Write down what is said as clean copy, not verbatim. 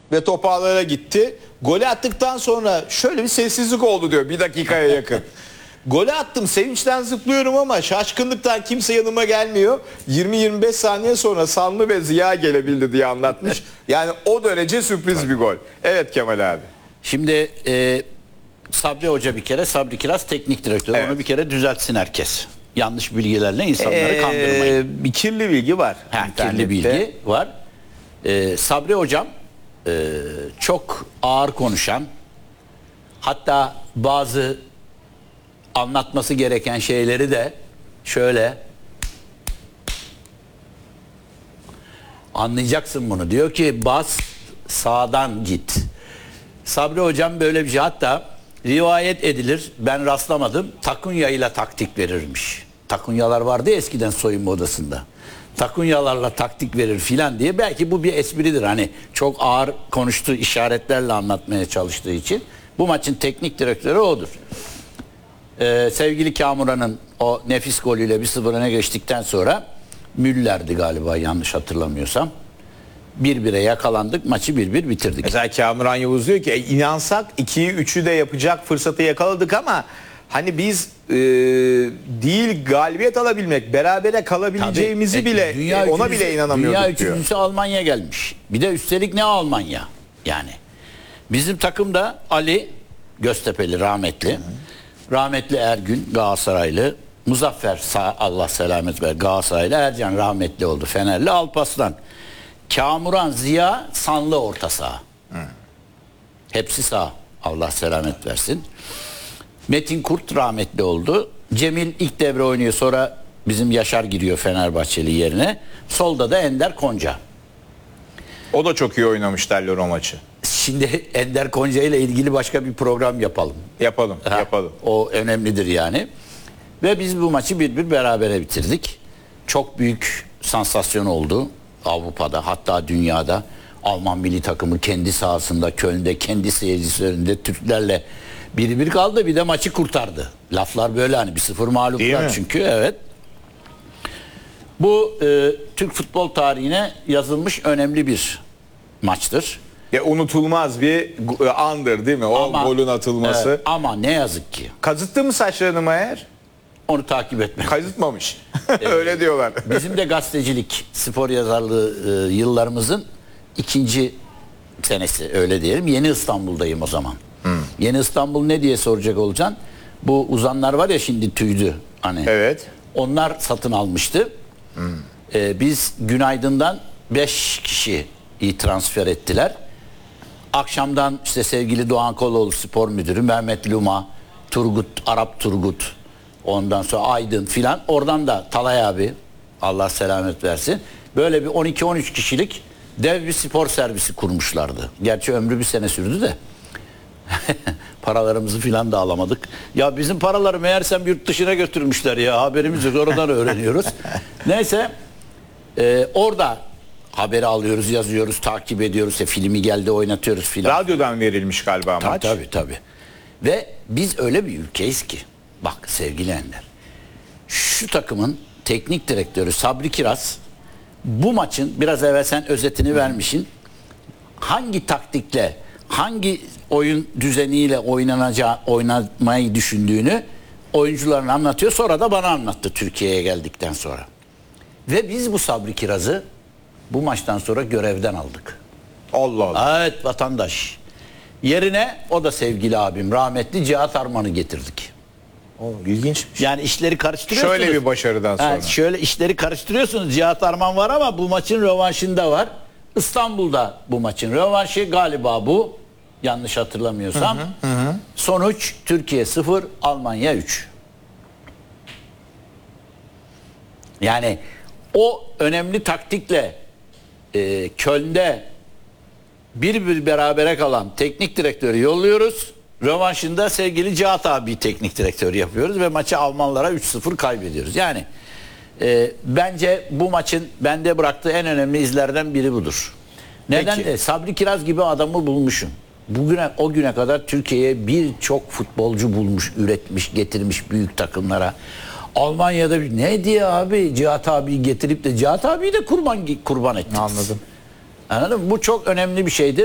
ve top ağlara gitti. Golü attıktan sonra şöyle bir sessizlik oldu diyor, bir dakikaya yakın. Golü attım, sevinçten zıplıyorum ama şaşkınlıktan kimse yanıma gelmiyor. 20-25 saniye sonra Sanlı ve Ziya gelebildi diye anlatmış. Yani o derece sürpriz bir gol. Evet Kemal abi. Şimdi Sabri Hoca bir kere, Sabri Kiraz teknik direktör. Evet. Onu bir kere düzeltsin herkes. Yanlış bilgilerle insanları kandırmayın. Bir kirli bilgi var. Kirli bilgi var. Sabri Hocam çok ağır konuşan, hatta bazı anlatması gereken şeyleri de şöyle anlayacaksın bunu. Diyor ki bas sağdan git. Sabri Hocam böyle bir şey, hatta rivayet edilir, ben rastlamadım, takunya ile taktik verirmiş. Takunyalar vardı ya eskiden soyunma odasında. Takunyalarla taktik verir filan diye. Belki bu bir espridir, hani çok ağır konuştuğu işaretlerle anlatmaya çalıştığı için. Bu maçın teknik direktörü odur. Sevgili Kamuran'ın o nefis golüyle 1-0 öne geçtikten sonra, Müller'di galiba yanlış hatırlamıyorsam, 1-1'e yakalandık, maçı 1-1 bitirdik. Mesela Kamuran Yavuz diyor ki inansak 2'yi 3'ü de yapacak fırsatı yakaladık ama hani biz değil galibiyet alabilmek, berabere kalabileceğimizi bile ona bile inanamıyorduk dünya diyor. üçüncüsü Almanya gelmiş. Bir de üstelik ne Almanya yani. Bizim takımda Ali Göztepe'li rahmetli. Rahmetli Ergün Galatasaraylı. Muzaffer Allah selamet ver Galatasaraylı. Ercan rahmetli oldu Fenerli. Alparslan. Kamuran, Ziya, Sanlı orta saha. Hepsi sağ. Allah selamet versin. Metin Kurt rahmetli oldu. Cemil ilk devre oynuyor. Sonra bizim Yaşar giriyor Fenerbahçeli yerine. Solda da Ender Konca. O da çok iyi oynamış derler o maçı. Şimdi Ender Konca ile ilgili başka bir program yapalım. Yapalım. O önemlidir yani. Ve biz bu maçı 1-1 berabere bitirdik. Çok büyük sansasyon oldu Avrupa'da, hatta dünyada. Alman milli takımı kendi sahasında, Köln'de, kendi seyircisi önünde Türklerle 1-1 kaldı, bir de maçı kurtardı. Laflar böyle, hani 1-0 mağluplar çünkü, evet. Bu Türk futbol tarihine yazılmış önemli bir maçtır. Ya unutulmaz bir andır değil mi? O golün atılması. Ama ne yazık ki. Kazıttı mı saçlarını Mayer? Onu takip etmek. Kazıtmamış. Öyle diyorlar. Bizim de gazetecilik, spor yazarlığı yıllarımızın ikinci senesi, öyle diyelim. Yeni İstanbul'dayım o zaman. Yeni İstanbul ne diye soracak olacaksın. Bu uzanlar var ya şimdi, tüydü hani. Evet. Onlar satın almıştı. Biz Günaydın'dan 5 kişiyi transfer ettiler. Akşamdan işte sevgili Doğan Koloğlu spor müdürü, Mehmet Luma, Arap Turgut, ondan sonra Aydın filan, oradan da Talay abi Allah selamet versin. Böyle bir 12-13 kişilik dev bir spor servisi kurmuşlardı. Gerçi ömrü bir sene sürdü de. Paralarımızı filan da alamadık. Ya bizim paraları meğersem yurt dışına götürmüşler ya, haberimiz yok, oradan öğreniyoruz. Neyse orada haberi alıyoruz, yazıyoruz, takip ediyoruz. Filmi geldi, oynatıyoruz filan. Radyodan verilmiş galiba maç. Tabii. Ve biz öyle bir ülkeyiz ki, bak sevgili Ender, şu takımın teknik direktörü Sabri Kiraz, bu maçın biraz evvel sen özetini vermişsin. Hangi taktikle, hangi oyun düzeniyle oynamayı düşündüğünü oyuncularına anlatıyor. Sonra da bana anlattı Türkiye'ye geldikten sonra. Ve biz bu Sabri Kiraz'ı bu maçtan sonra görevden aldık. Allah Allah. Evet vatandaş. Yerine o da sevgili abim rahmetli Cihat Arman'ı getirdik. İlginçmiş. Yani işleri karıştırıyorsunuz. Şöyle bir başarıdan sonra. Evet, şöyle işleri karıştırıyorsunuz. Cihat Arman var ama bu maçın rövanşında var. İstanbul'da bu maçın rövanşı galiba bu. Yanlış hatırlamıyorsam. Sonuç Türkiye 0, Almanya 3. Yani o önemli taktikle Köln'de 1-1 berabere kalan teknik direktörü yolluyoruz. Rövanşında sevgili Cihat abi teknik direktör yapıyoruz ve maçı Almanlara 3-0 kaybediyoruz. Yani bence bu maçın bende bıraktığı en önemli izlerden biri budur. Neden? Peki. De Sabri Kiraz gibi adamı bulmuşum. O güne kadar Türkiye'ye birçok futbolcu bulmuş, üretmiş, getirmiş büyük takımlara. Almanya'da ne diye abi Cihat abiyi getirip de Cihat abiyi de kurban ettiniz. Anladım. Anladın mı? Bu çok önemli bir şeydir.